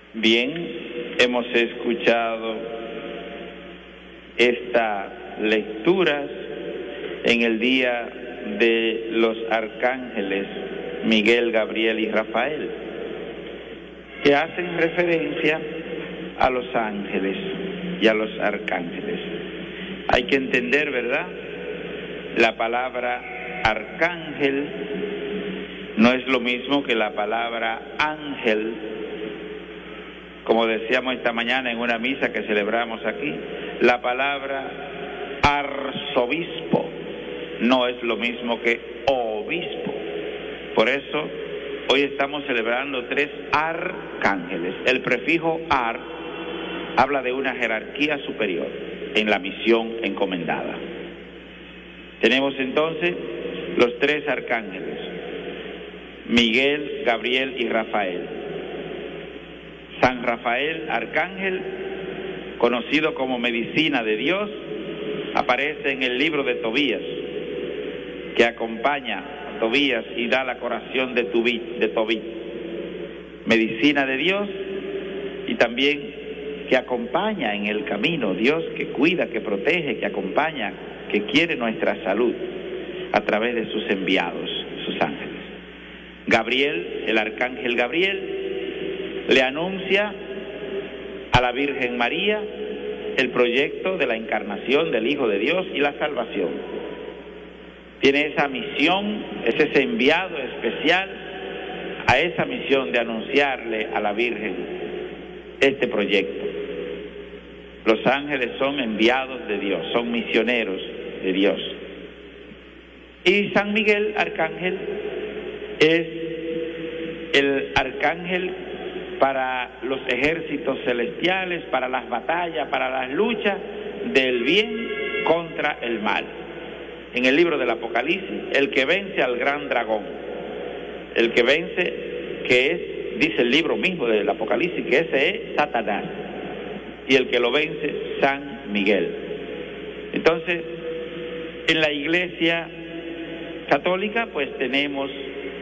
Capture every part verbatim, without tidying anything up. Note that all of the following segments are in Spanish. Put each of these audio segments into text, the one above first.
Bien, hemos escuchado estas lecturas en el día de los arcángeles Miguel, Gabriel y Rafael, que hacen referencia a los ángeles y a los arcángeles. Hay que entender, ¿verdad? La palabra arcángel no es lo mismo que la palabra ángel. Como decíamos esta mañana en una misa que celebramos aquí, la palabra arzobispo no es lo mismo que obispo. Por eso hoy estamos celebrando tres arcángeles. El prefijo ar habla de una jerarquía superior en la misión encomendada. Tenemos entonces los tres arcángeles, Miguel, Gabriel y Rafael. San Rafael, arcángel, conocido como medicina de Dios, aparece en el libro de Tobías, que acompaña a Tobías y da la curación de Tobit, de Tobit. Medicina de Dios, y también que acompaña en el camino, Dios que cuida, que protege, que acompaña, que quiere nuestra salud a través de sus enviados, sus ángeles. Gabriel, el arcángel Gabriel, le anuncia a la Virgen María el proyecto de la encarnación del Hijo de Dios y la salvación. Tiene esa misión, es ese enviado especial a esa misión de anunciarle a la Virgen este proyecto. Los ángeles son enviados de Dios, son misioneros de Dios. Y San Miguel, arcángel, es el arcángel para los ejércitos celestiales, para las batallas, para las luchas del bien contra el mal. En el libro del Apocalipsis, el que vence al gran dragón, el que vence, que es, dice el libro mismo del Apocalipsis, que ese es Satanás, y el que lo vence, San Miguel. Entonces, en la Iglesia católica, pues tenemos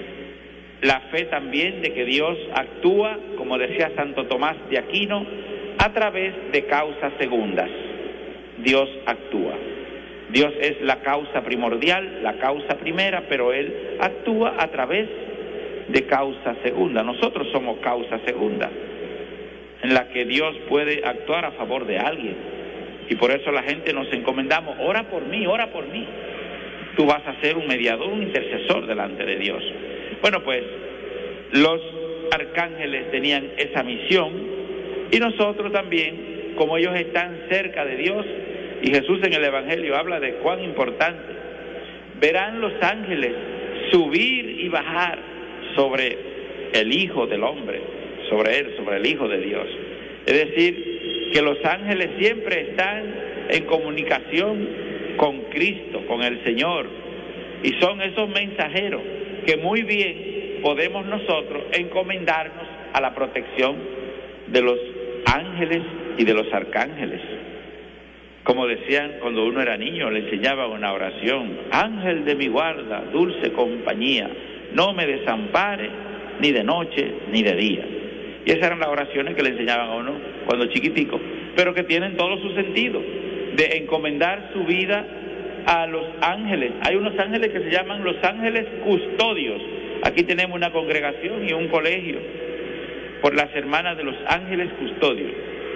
la fe también de que Dios actúa, como decía Santo Tomás de Aquino, a través de causas segundas. Dios actúa. Dios es la causa primordial, la causa primera, pero Él actúa a través de causa segunda. Nosotros somos causa segunda, en la que Dios puede actuar a favor de alguien. Y por eso la gente nos encomendamos, ora por mí, ora por mí. Tú vas a ser un mediador, un intercesor delante de Dios. Bueno, pues los arcángeles tenían esa misión y nosotros también, como ellos están cerca de Dios, y Jesús en el Evangelio habla de cuán importante, verán los ángeles subir y bajar sobre el Hijo del Hombre, sobre Él, sobre el Hijo de Dios. Es decir, que los ángeles siempre están en comunicación con Cristo, con el Señor, y son esos mensajeros que muy bien podemos nosotros encomendarnos a la protección de los ángeles y de los arcángeles. Como decían cuando uno era niño, le enseñaban una oración: ángel de mi guarda, dulce compañía, no me desampare ni de noche ni de día. Y esas eran las oraciones que le enseñaban a uno cuando chiquitico, pero que tienen todo su sentido, de encomendar su vida a los ángeles. Hay unos ángeles que se llaman los ángeles custodios. Aquí tenemos una congregación y un colegio por las hermanas de los ángeles custodios.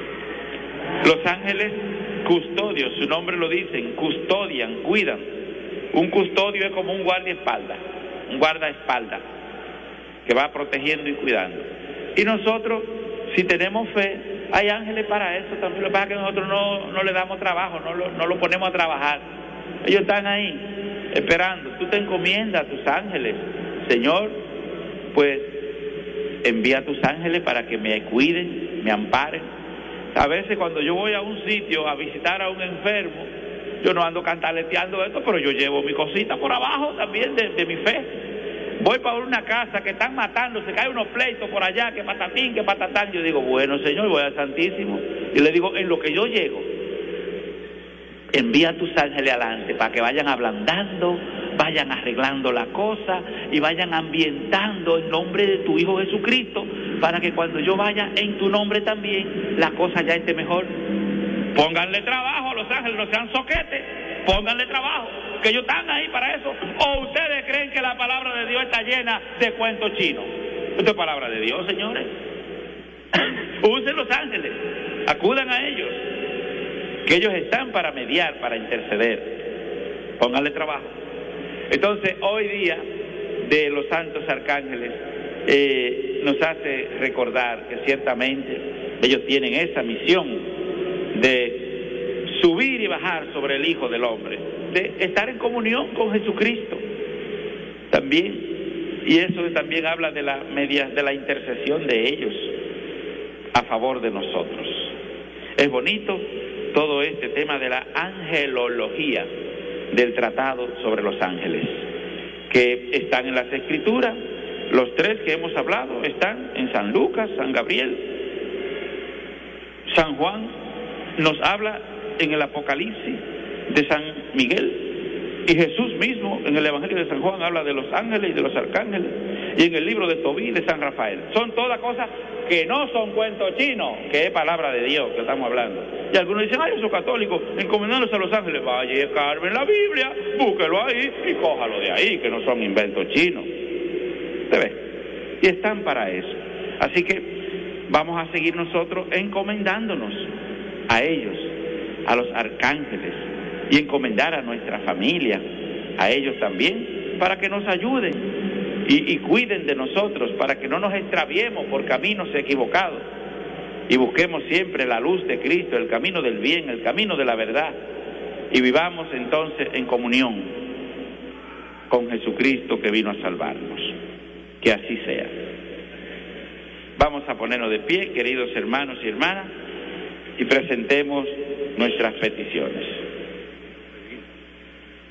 Los ángeles custodios, su nombre lo dicen, custodian, cuidan. Un custodio es como un guardaespaldas, un guardaespaldas que va protegiendo y cuidando. Y nosotros, si tenemos fe, hay ángeles para eso también. Lo que pasa es que nosotros no, no le damos trabajo, no lo, no lo ponemos a trabajar. Ellos están ahí, esperando. Tú te encomiendas a tus ángeles. Señor, pues envía a tus ángeles para que me cuiden, me amparen. A veces cuando yo voy a un sitio a visitar a un enfermo, yo no ando cantaleteando esto, pero yo llevo mi cosita por abajo también de, de mi fe. Voy para una casa que están matando, se caen unos pleitos por allá, que patatín, que patatán. Yo digo, bueno, Señor, voy al Santísimo. Y le digo, en lo que yo llego, envía a tus ángeles adelante para que vayan ablandando, vayan arreglando la cosa y vayan ambientando en nombre de tu Hijo Jesucristo para que cuando yo vaya en tu nombre también, la cosa ya esté mejor. Pónganle trabajo a los ángeles, no sean soquetes, pónganle trabajo, que ellos están ahí para eso. ¿O ustedes creen que la palabra de Dios está llena de cuentos chinos? Esto es palabra de Dios, señores. Usen los ángeles, acudan a ellos, que ellos están para mediar, para interceder. Pónganle trabajo. Entonces, hoy día de los santos arcángeles eh, nos hace recordar que ciertamente ellos tienen esa misión de subir y bajar sobre el Hijo del Hombre, de estar en comunión con Jesucristo también, y eso también habla de la media, de la intercesión de ellos a favor de nosotros. Es bonito todo este tema de la angelología del tratado sobre los ángeles, que están en las Escrituras. Los tres que hemos hablado están en San Lucas, San Gabriel. San Juan nos habla en el Apocalipsis de San Miguel, y Jesús mismo en el Evangelio de San Juan habla de los ángeles y de los arcángeles, y en el libro de Tobí de San Rafael. Son todas cosas que no son cuentos chinos, que es palabra de Dios que estamos hablando. Y algunos dicen, ay, yo soy católico, encomendándose a los ángeles. Vaya, Carmen, la Biblia, búsquelo ahí y cójalo de ahí, que no son inventos chinos. ¿Se ve? Y están para eso. Así que vamos a seguir nosotros encomendándonos a ellos, a los arcángeles, y encomendar a nuestra familia, a ellos también, para que nos ayuden y, y cuiden de nosotros, para que no nos extraviemos por caminos equivocados, y busquemos siempre la luz de Cristo, el camino del bien, el camino de la verdad, y vivamos entonces en comunión con Jesucristo que vino a salvarnos. Que así sea. Vamos a ponernos de pie, queridos hermanos y hermanas, y presentemos nuestras peticiones.